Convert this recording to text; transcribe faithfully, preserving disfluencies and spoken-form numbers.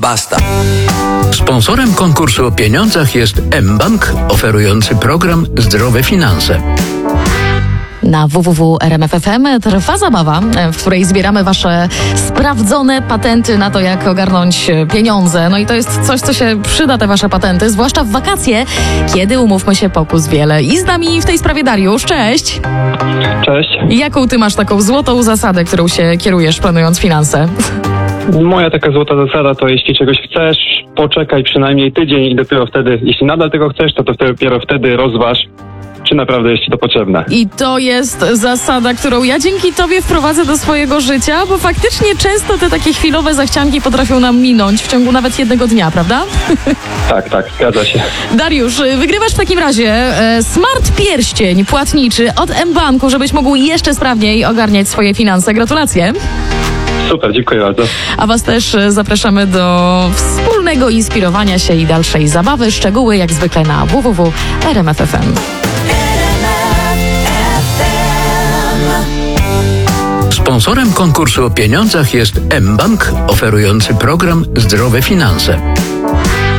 Basta. Sponsorem konkursu o pieniądzach jest mBank, oferujący program Zdrowe Finanse. Na w w w kropka r m f kropka f m trwa zabawa, w której zbieramy wasze sprawdzone patenty na to, jak ogarnąć pieniądze. No i to jest coś, co się przyda, te wasze patenty, zwłaszcza w wakacje, kiedy, umówmy się, pokus wiele. I z nami w tej sprawie Dariusz, cześć! Cześć. Jaką ty masz taką złotą zasadę, którą się kierujesz, planując finanse? Moja taka złota zasada to jeśli czegoś chcesz, poczekaj przynajmniej tydzień i dopiero wtedy, jeśli nadal tego chcesz, to, to dopiero wtedy rozważ, czy naprawdę jest ci to potrzebne. I to jest zasada, którą ja dzięki tobie wprowadzę do swojego życia, bo faktycznie często te takie chwilowe zachcianki potrafią nam minąć w ciągu nawet jednego dnia, prawda? Tak, tak, zgadza się. Dariusz, wygrywasz w takim razie e, smart pierścień płatniczy od mBanku, żebyś mógł jeszcze sprawniej ogarniać swoje finanse. Gratulacje. Super, dziękuję bardzo. A was też zapraszamy do wspólnego inspirowania się i dalszej zabawy. Szczegóły jak zwykle na w w w kropka r m f kropka f m. Sponsorem konkursu o pieniądzach jest mBank, oferujący program Zdrowe Finanse.